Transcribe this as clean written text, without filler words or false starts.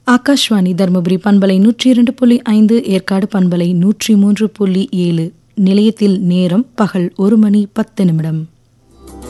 ஆகாஷ்வாணி தருமபுரி பண்பலை 102.5, ஏற்காடு பண்பலை 103.7. நிலையத்தில் நேரம் பகல் 1 மணி 10 நிமிடம்.